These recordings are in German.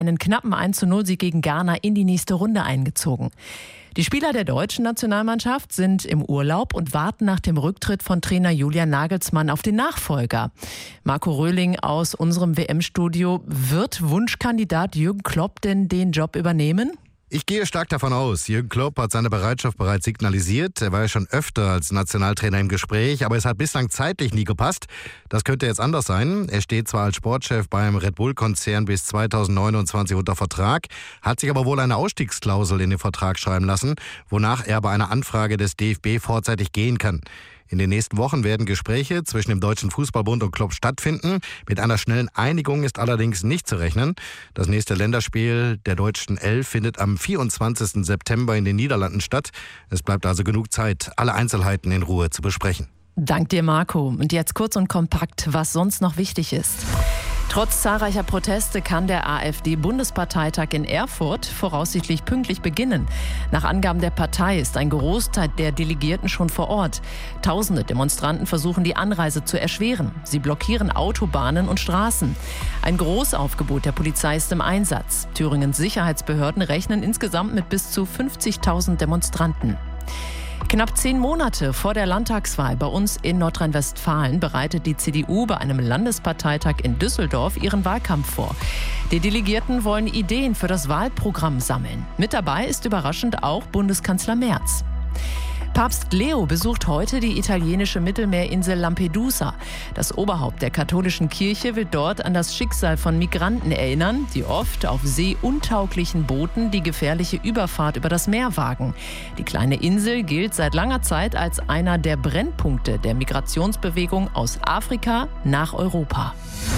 einen knappen 1:0-Sieg gegen Ghana in die nächste Runde eingezogen. Die Spieler der deutschen Nationalmannschaft sind im Urlaub und warten nach dem Rücktritt von Trainer Julian Nagelsmann auf den Nachfolger. Marco Röhling aus unserem WM-Studio: Wird Wunschkandidat Jürgen Klopp denn den Job übernehmen? Ich gehe stark davon aus. Jürgen Klopp hat seine Bereitschaft bereits signalisiert. Er war ja schon öfter als Nationaltrainer im Gespräch, aber es hat bislang zeitlich nie gepasst. Das könnte jetzt anders sein. Er steht zwar als Sportchef beim Red Bull-Konzern bis 2029 unter Vertrag, hat sich aber wohl eine Ausstiegsklausel in den Vertrag schreiben lassen, wonach er bei einer Anfrage des DFB vorzeitig gehen kann. In den nächsten Wochen werden Gespräche zwischen dem Deutschen Fußballbund und Klopp stattfinden. Mit einer schnellen Einigung ist allerdings nicht zu rechnen. Das nächste Länderspiel der deutschen Elf findet am 24. September in den Niederlanden statt. Es bleibt also genug Zeit, alle Einzelheiten in Ruhe zu besprechen. Dank dir, Marco. Und jetzt kurz und kompakt, was sonst noch wichtig ist. Trotz zahlreicher Proteste kann der AfD-Bundesparteitag in Erfurt voraussichtlich pünktlich beginnen. Nach Angaben der Partei ist ein Großteil der Delegierten schon vor Ort. Tausende Demonstranten versuchen, die Anreise zu erschweren. Sie blockieren Autobahnen und Straßen. Ein Großaufgebot der Polizei ist im Einsatz. Thüringens Sicherheitsbehörden rechnen insgesamt mit bis zu 50.000 Demonstranten. Knapp 10 Monate vor der Landtagswahl bei uns in Nordrhein-Westfalen bereitet die CDU bei einem Landesparteitag in Düsseldorf ihren Wahlkampf vor. Die Delegierten wollen Ideen für das Wahlprogramm sammeln. Mit dabei ist überraschend auch Bundeskanzler Merz. Papst Leo besucht heute die italienische Mittelmeerinsel Lampedusa. Das Oberhaupt der katholischen Kirche will dort an das Schicksal von Migranten erinnern, die oft auf seeuntauglichen Booten die gefährliche Überfahrt über das Meer wagen. Die kleine Insel gilt seit langer Zeit als einer der Brennpunkte der Migrationsbewegung aus Afrika nach Europa.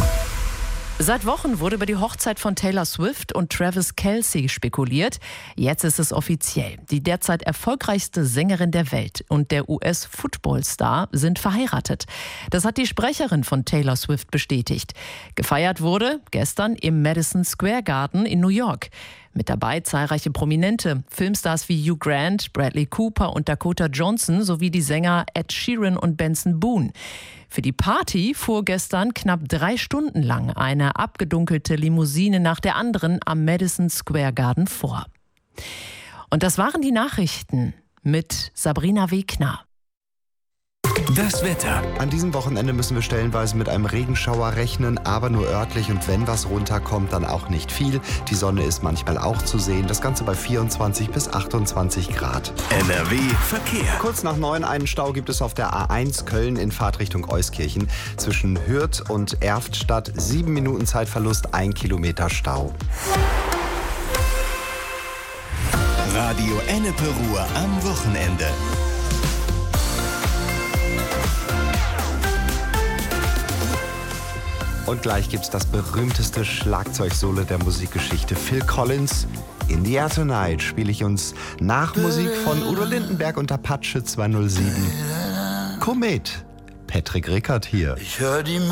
Seit Wochen wurde über die Hochzeit von Taylor Swift und Travis Kelce spekuliert. Jetzt ist es offiziell. Die derzeit erfolgreichste Sängerin der Welt und der US-Football-Star sind verheiratet. Das hat die Sprecherin von Taylor Swift bestätigt. Gefeiert wurde gestern im Madison Square Garden in New York. Mit dabei zahlreiche Prominente, Filmstars wie Hugh Grant, Bradley Cooper und Dakota Johnson sowie die Sänger Ed Sheeran und Benson Boone. Für die Party fuhr gestern knapp 3 Stunden lang eine abgedunkelte Limousine nach der anderen am Madison Square Garden vor. Und das waren die Nachrichten mit Sabrina Wegner. Das Wetter. An diesem Wochenende müssen wir stellenweise mit einem Regenschauer rechnen, aber nur örtlich, und wenn was runterkommt, dann auch nicht viel. Die Sonne ist manchmal auch zu sehen, das Ganze bei 24 bis 28 Grad. NRW Verkehr. Kurz nach 9 einen Stau gibt es auf der A1 Köln in Fahrtrichtung Euskirchen. Zwischen Hürth und Erftstadt 7 Minuten Zeitverlust, 1 Kilometer Stau. Radio Ennepe Ruhr am Wochenende. Und gleich gibt's das berühmteste Schlagzeugsolo der Musikgeschichte. Phil Collins, In the Air Tonight, spiele ich uns nach Musik von Udo Lindenberg und Apache 207. Komet, Patrick Rickert hier. Ich höre die